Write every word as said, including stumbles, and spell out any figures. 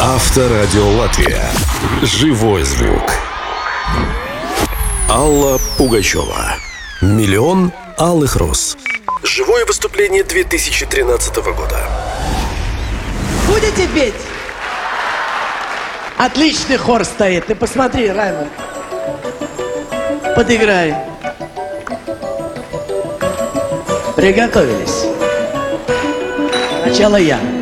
Авторадио Латвия. Живой звук. Алла Пугачева. Миллион алых роз. Живое выступление две тысячи тринадцатого года. Будете петь? Отличный хор стоит. Ты посмотри, Раймонд. Подыграй. Приготовились. Сначала я.